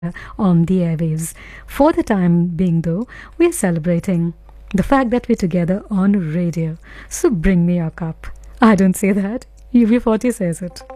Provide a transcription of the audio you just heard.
on the airwaves. For the time being, though, we're celebrating the fact that we're together on radio. So bring me your cup. I don't say that, UB40 says it.